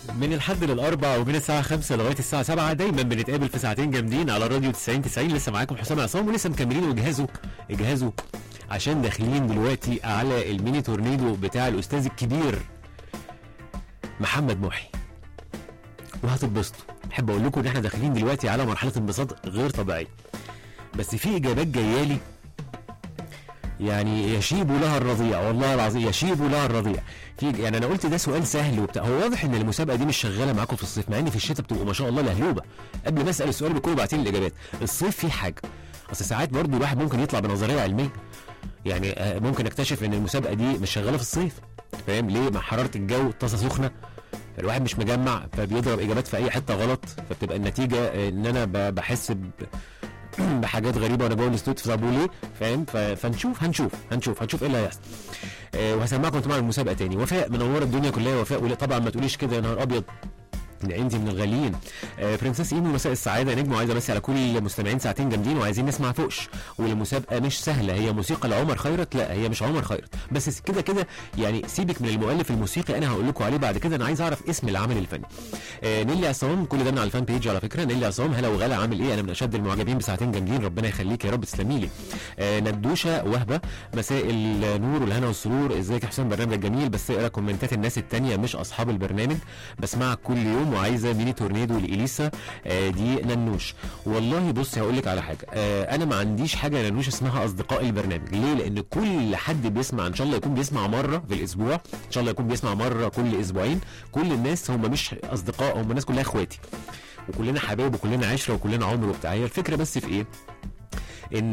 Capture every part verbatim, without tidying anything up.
من الحد للاربع ومن الساعه خمسة لغايه الساعه سبعة دايما بنتقابل في ساعتين جامدين على الراديو تسعين تسعين. لسه معاكم حسام عصام ولسه مكملين وجهزوا اجهزوا عشان داخلين دلوقتي على الميني تورنيدو بتاع الاستاذ الكبير محمد محي وهتتبسطوا. احب اقول لكم ان احنا داخلين دلوقتي على مرحله انبساط غير طبيعيه، بس في اجابات جايه لي يعني يشيب لها الرضيع، والله العظيم يشيب لها الرضيع. في يعني انا قلت ده سؤال سهل وبتاع، هو واضح ان المسابقه دي مش شغاله معاكم في الصيف، مع ان في الشتاء بتبقوا ما شاء الله لهلوبه. قبل ما اسال السؤال بيكونوا باعتين الاجابات. الصيف فيه حاجه، اصل ساعات برضو الواحد ممكن يطلع بنظريه علميه، يعني ممكن اكتشف ان المسابقه دي مش شغاله في الصيف، فاهم ليه؟ مع حراره الجو الطاسه سخنه، الواحد مش مجمع فبيضرب اجابات في اي حته غلط، فبتبقى النتيجه ان انا بحس ب بحاجات غريبه وانا جوه الاستوديو. طب وليه؟ فاهم؟ فنشوف هنشوف هنشوف هنشوف ايه اللي هيحصل. أه وهسمعكم طبعا المسابقه تاني. وفاء منوره الدنيا كلها. وفاء طبعا ما تقوليش كده يا نهار ابيض، انت من الغاليين. آه برنسس ايمو مساء السعاده نجم، وعايزه بس على كل مستمعين ساعتين جامدين وعايزين نسمع فوقش. والمسابقه مش سهله، هي موسيقى لعمر خيرت، لا هي مش عمر خيرت بس كده كده يعني. سيبك من المؤلف الموسيقي انا هقول لكم عليه بعد كده، انا عايز اعرف اسم العمل الفني. آه نيلي عصام كل ده من على الفان بيج على فكره. نيلي عصام هلا وغلا عامل ايه؟ انا من اشد المعجبين بساعتين جامدين، ربنا يخليك يا رب تسلمي لي. آه ندوشه وهبه مساء النور والهنا والسرور، ازيك يا حسام؟ برنامجك جميل بس اقرا كومنتات الناس الثانيه مش اصحاب البرنامج، بسمعك كل يوم وعايزه ميني تورنيدو لإليسا. آه دي ننوش. والله بص هقول لك على حاجه، آه انا ما عنديش حاجه يا ننوش اسمها اصدقاء البرنامج. ليه؟ لان كل حد بيسمع ان شاء الله يكون بيسمع مره في الاسبوع، ان شاء الله يكون بيسمع مره كل اسبوعين. كل الناس هم مش اصدقاء، هم الناس كلها اخواتي وكلنا حبايب وكلنا عشره وكلنا عمر وبتاع. هي الفكره بس في ايه؟ ان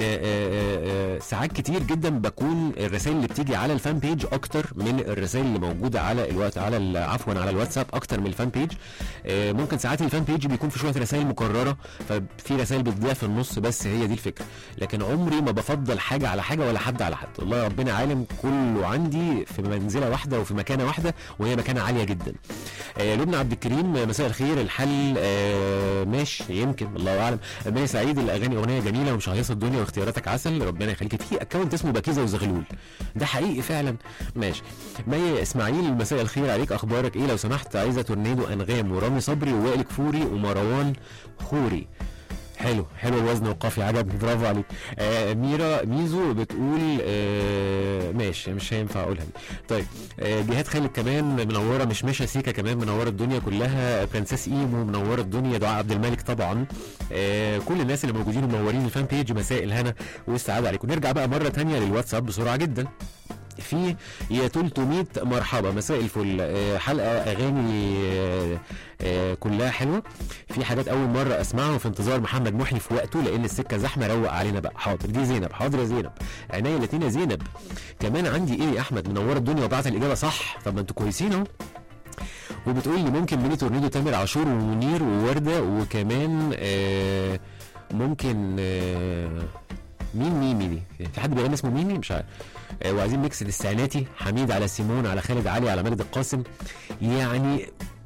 ساعات كتير جدا بكون الرسائل اللي بتيجي على الفان بيج اكتر من الرسائل اللي موجوده على الوقت على عفوا على الواتساب اكتر من الفان بيج. ممكن ساعات الفان بيج بيكون في شويه رسائل مكرره، ففي رسائل بتضيع في النص، بس هي دي الفكره. لكن عمري ما بفضل حاجه على حاجه ولا حد على حد، والله ربنا عالم كله عندي في منزله واحده وفي مكانه واحده، وهي مكانه عاليه جدا. لبنى عبد الكريم مساء الخير، الحل ماشي يمكن الله اعلم. مي سعيد الاغاني اغنيه جميله ومشهيصه الدنيا واختياراتك عسل، ربنا يخليكي. في اكونت اسمه بكيزه وزغلول ده حقيقي فعلا ماشي. مي اسماعيل مساء الخير عليك، اخبارك ايه؟ لو سمحت عايزه تورنيدو انغام ورامي صبري ووائل كفوري ومروان خوري. حلو حلو الوزن والقافيه عجبني، برافو عليك. آه ميرا ميزو بتقول آه ماشي مش هينفع اقولها دي. طيب آه جهاد خالد كمان منوره، مش مشى سيكا كمان منوره الدنيا كلها، برنسس ايمو منوره الدنيا، دعاء عبد الملك طبعا. آه كل الناس اللي موجودين ومنورين الفان بيج مساء الهنا والسعاده عليكم. نرجع بقى مره ثانيه للواتساب بسرعه جدا. في يا ثلاثمية مرحبا مساء الفل. آه حلقه اغاني آه آه كلها حلوه، في حاجات اول مره اسمعها وفي انتظار محمد محي في وقته لان السكه زحمه، روق علينا بقى. حاضر دي زينب، حاضر يا زينب عينيا الاثنين يا زينب. كمان عندي ايه يا احمد منوره الدنيا وبعت الاجابه صح، طب ما انتوا كويسين اهو. وبتقول لي ممكن ميني تورنيدو تامر عاشور ومنير وورده، وكمان آه ممكن آه مين ميمي دي؟ في حد بيغني اسمه ميمي مش عارف. آه وعايزين ميكس للسعناتي، حميد على سيمون على خالد علي على ماجد القاسم. يعني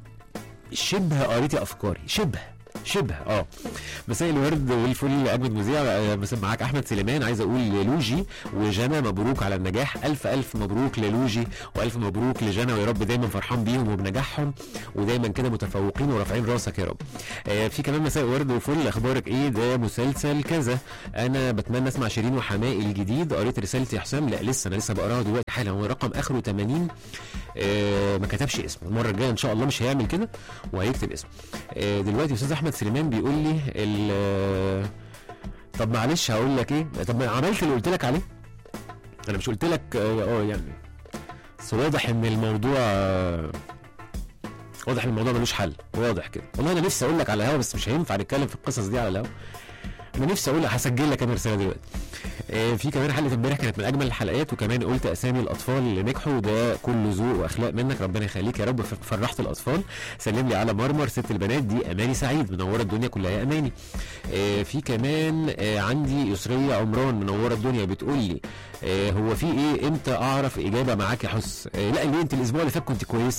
شبه قريتي افكاري، شبه شبه اه. مساء الورد والفل اجمد مذيع. معاك احمد سليمان، عايز اقول للوجي وجنى مبروك على النجاح، الف الف مبروك للوجي والف مبروك لجنى، ويا رب دايما فرحان بيهم وبنجاحهم ودايما كده متفوقين ورافعين راسك يا رب. آه في كمان مساء ورد وفل، اخبارك ايه؟ ده مسلسل كذا، انا بتمنى اسمع شيرين وحماقي الجديد. قريت رسالتي يا حسام؟ لا لسه، انا لسه بقراها دلوقتي حالا. هو رقم اخره ثمانين. آه ما كتبش اسمه، المره الجايه ان شاء الله مش هيعمل كده وهيكتب اسمه. آه دلوقتي استاذ احمد سليمان بيقول لي ال طب معلش هقول لك ايه، طب ما عملت اللي قلت لك عليه، انا مش قلت لك اه يعني. بس واضح ان الموضوع آه واضح ان الموضوع ملوش حل، واضح كده. والله انا نفسي اقول لك على الهوا بس مش هينفع نتكلم في القصص دي على الهوا. انا نفسي اقول هسجل لك انا رساله دلوقتي. آه في كمان حلقه امبارح كانت من اجمل الحلقات، وكمان قلت اسامي الاطفال اللي نجحوا، ده كله ذوق واخلاق منك، ربنا يخليك يا رب، فرحت الاطفال. سلم لي على مرمر ست البنات، دي اماني سعيد منوره الدنيا كلها يا اماني. آه في كمان آه عندي يسريه عمران منوره الدنيا بتقول لي آه هو في ايه، امتى اعرف اجابه معاك يا حس؟ آه لا اللي انت الاسبوع اللي فات كنت كويسه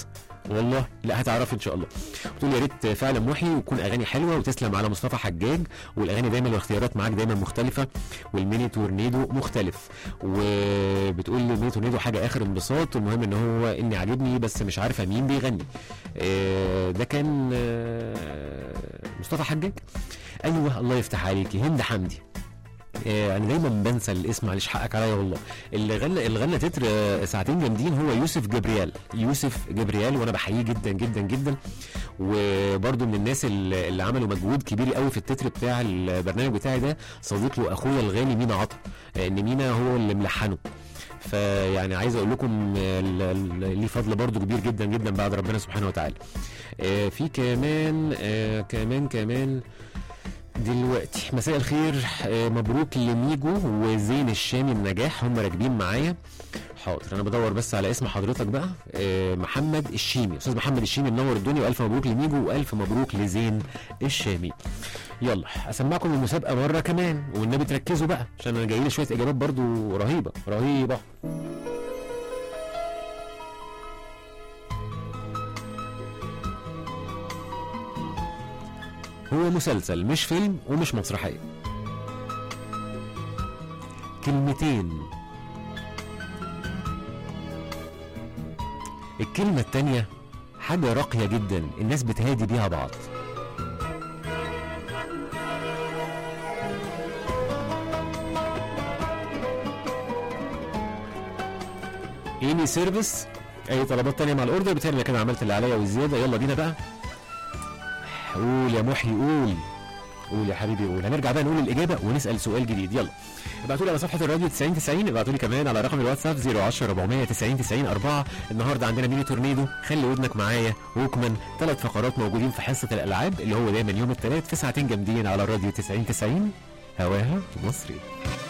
والله لا هتعرفي ان شاء الله. بتقول يا ريت فعلا محي وتكون اغاني حلوه، وتسلم على مصطفى حجاج، والاغاني دايما الاختيارات معاك دايما مختلفه، والميني تورنيدو مختلف. وبتقول لي الميني تورنيدو حاجه اخر انبساط، والمهم ان هو اني عاجبني بس مش عارفه مين بيغني. آه ده كان آه مصطفى حجاج. ايوه الله يفتح عليكي، هند حمدي. آه انا دايما بنسى الاسم، معلش حقك عليا والله. اللي غنى اللي غنى تتر آه ساعتين جامدين هو يوسف جبريال. يوسف جبريال وانا بحييه جدا جدا جدا، وبرده من الناس اللي, اللي عملوا مجهود كبير قوي في التتر بتاع البرنامج بتاعي ده. صديق له اخويا الغالي مينا عطا، آه ان مينا هو اللي ملحنه. فيعني عايز اقول لكم ليه فضل برضو كبير جدا جدا بعد ربنا سبحانه وتعالى. آه في كمان آه كمان كمان دلوقتي مساء الخير، آه مبروك لميجو وزين الشامي النجاح، هم راكبين معايا. حاضر انا بدور بس على اسم حضرتك بقى. آه محمد الشيمي، استاذ محمد الشيمي منور الدنيا، والف مبروك لميجو والف مبروك لزين الشامي. يلا اسمعكم المسابقه مره كمان، والنبي تركزوا بقى عشان انا جاي لي شويه اجابات برضو رهيبه رهيبه. هو مسلسل مش فيلم ومش مسرحيه. كلمتين. الكلمه التانيه حاجه راقيه جدا الناس بتهادي بيها بعض. اني سيرفيس. اي طلبات تانية مع الاوردر بتاعي؟ انا كده عملت اللي عليا والزياده. يلا بينا بقى. قول يا محي قول، قول يا حبيبي قول. هنرجع بقى نقول الاجابه ونسال سؤال جديد. يلا ابعتوا لي على صفحه الراديو تسعين تسعين، ابعتوا لي كمان على رقم الواتساب صفر عشرة أربعمية تسعين تسعين أربعة. النهارده عندنا ميني تورنيدو، خلي ودنك معايا، ووكمان، ثلاث فقرات موجودين في حصه الالعاب اللي هو دايما يوم الثلاث في ساعتين جامدين على الراديو تسعين تسعين، هواها مصري.